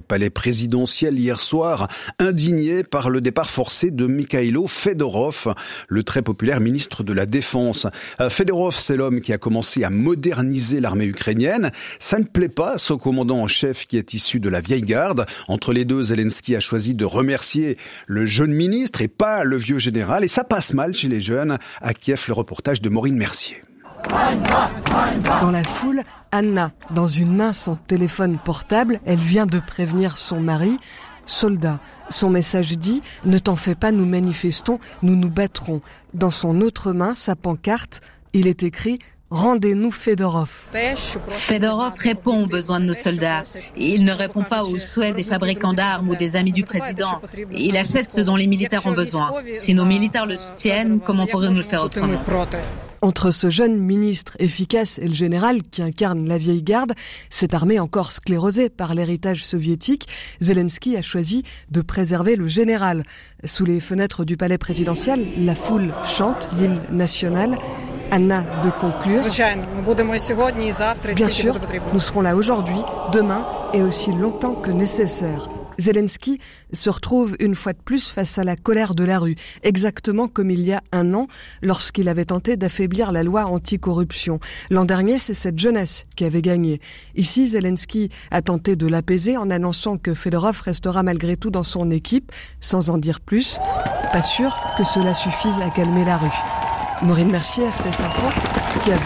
palais présidentiel hier soir, indignés par le départ forcé de Mikhailo Fedorov, le très populaire ministre de la Défense. Fedorov, c'est l'homme qui a commencé à moderniser l'armée ukrainienne. Ça ne plaît pas à ce commandant en chef qui est issu de la vieille garde. Entre les deux, Zelensky a choisi de remercier le jeune ministre et pas le vieux général. Et ça passe mal chez les jeunes. À Kiev, le reportage de Maureen Mercier. Dans la foule, Anna, dans une main son téléphone portable, elle vient de prévenir son mari, soldat. Son message dit « Ne t'en fais pas, nous manifestons, nous nous battrons ». Dans son autre main, sa pancarte, il est écrit « Rendez-nous Fedorov ». Fedorov répond aux besoins de nos soldats. Il ne répond pas aux souhaits des fabricants d'armes ou des amis du président. Il achète ce dont les militaires ont besoin. Si nos militaires le soutiennent, comment pourrions-nous le faire autrement ? Entre ce jeune ministre efficace et le général qui incarne la vieille garde, cette armée encore sclérosée par l'héritage soviétique, Zelensky a choisi de préserver le général. Sous les fenêtres du palais présidentiel, la foule chante l'hymne national. Anna de conclure. Bien sûr, nous serons là aujourd'hui, demain et aussi longtemps que nécessaire. Zelensky se retrouve une fois de plus face à la colère de la rue, exactement comme il y a un an, lorsqu'il avait tenté d'affaiblir la loi anticorruption. L'an dernier, c'est cette jeunesse qui avait gagné. Ici, Zelensky a tenté de l'apaiser en annonçant que Fedorov restera malgré tout dans son équipe, sans en dire plus. Pas sûr que cela suffise à calmer la rue. Maureen Mercier, RTS Info, Kiev.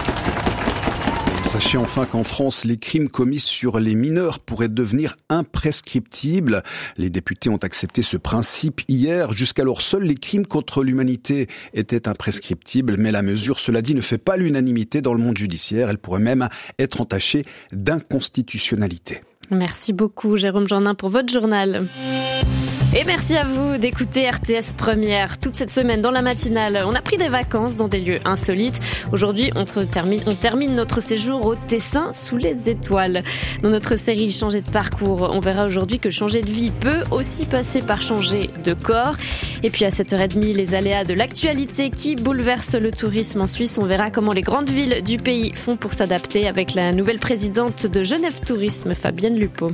Sachez enfin qu'en France, les crimes commis sur les mineurs pourraient devenir imprescriptibles. Les députés ont accepté ce principe hier. Jusqu'alors, seuls les crimes contre l'humanité étaient imprescriptibles. Mais la mesure, cela dit, ne fait pas l'unanimité dans le monde judiciaire. Elle pourrait même être entachée d'inconstitutionnalité. Merci beaucoup, Jérôme Gendin, pour votre journal. Et merci à vous d'écouter RTS Première toute cette semaine dans la matinale. On a pris des vacances dans des lieux insolites. Aujourd'hui, on termine notre séjour au Tessin sous les étoiles. Dans notre série Changer de parcours, on verra aujourd'hui que changer de vie peut aussi passer par changer de corps. Et puis à 7h30, les aléas de l'actualité qui bouleversent le tourisme en Suisse. On verra comment les grandes villes du pays font pour s'adapter avec la nouvelle présidente de Genève Tourisme, Fabienne Lupeau.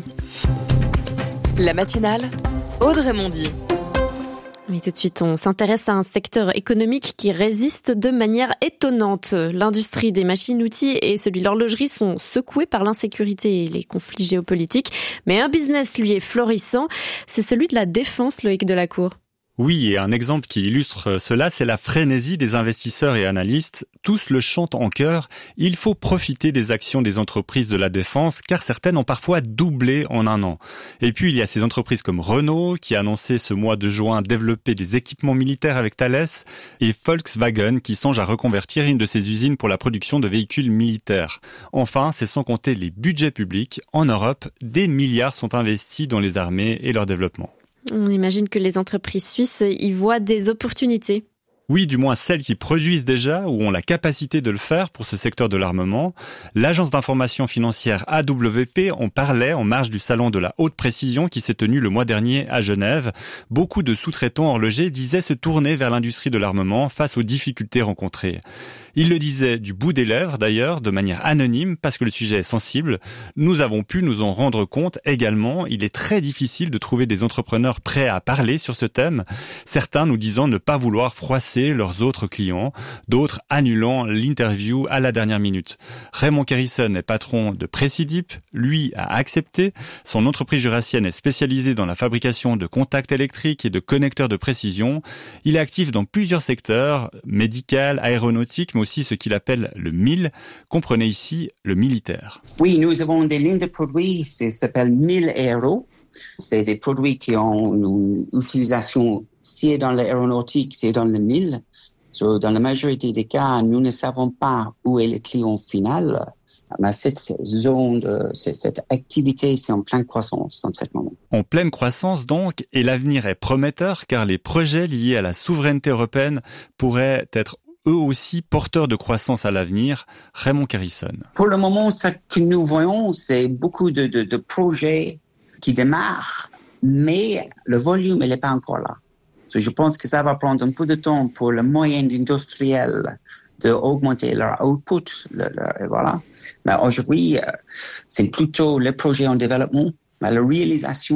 La matinale, Audrey Mondy. Oui, tout de suite, on s'intéresse à un secteur économique qui résiste de manière étonnante. L'industrie des machines-outils et celui de l'horlogerie sont secoués par l'insécurité et les conflits géopolitiques. Mais un business, lui, est florissant. C'est celui de la défense, Loïc Delacour. Oui, et un exemple qui illustre cela, c'est la frénésie des investisseurs et analystes. Tous le chantent en chœur. Il faut profiter des actions des entreprises de la défense, car certaines ont parfois doublé en un an. Et puis, il y a ces entreprises comme Renault, qui a annoncé ce mois de juin développer des équipements militaires avec Thales, et Volkswagen, qui songe à reconvertir une de ses usines pour la production de véhicules militaires. Enfin, c'est sans compter les budgets publics. En Europe, des milliards sont investis dans les armées et leur développement. On imagine que les entreprises suisses y voient des opportunités. Oui, du moins celles qui produisent déjà ou ont la capacité de le faire pour ce secteur de l'armement. L'agence d'information financière AWP en parlait en marge du salon de la haute précision qui s'est tenu le mois dernier à Genève. Beaucoup de sous-traitants horlogers disaient se tourner vers l'industrie de l'armement face aux difficultés rencontrées. Ils le disaient du bout des lèvres d'ailleurs, de manière anonyme, parce que le sujet est sensible. Nous avons pu nous en rendre compte également. Il est très difficile de trouver des entrepreneurs prêts à parler sur ce thème. Certains nous disant ne pas vouloir froisser leurs autres clients, d'autres annulant l'interview à la dernière minute. Raymond Kerrison est patron de Precidip, lui a accepté. Son entreprise jurassienne est spécialisée dans la fabrication de contacts électriques et de connecteurs de précision. Il est actif dans plusieurs secteurs, médical, aéronautique, mais aussi ce qu'il appelle le MIL. Comprenez ici le militaire. Oui, nous avons des lignes de produits, ça s'appelle MIL Aero. C'est des produits qui ont une utilisation c'est dans l'aéronautique, c'est dans le mil. Dans la majorité des cas, nous ne savons pas où est le client final. Mais cette zone, cette activité, c'est en pleine croissance dans ce moment. En pleine croissance donc, et l'avenir est prometteur car les projets liés à la souveraineté européenne pourraient être eux aussi porteurs de croissance à l'avenir. Raymond Kerrison. Pour le moment, ce que nous voyons, c'est beaucoup de projets qui démarrent, mais le volume, il n'est pas encore là. Je pense que ça va prendre un peu de temps pour les moyens industriels d'augmenter leur output. Voilà. Mais aujourd'hui, c'est plutôt les projets en développement, mais la réalisation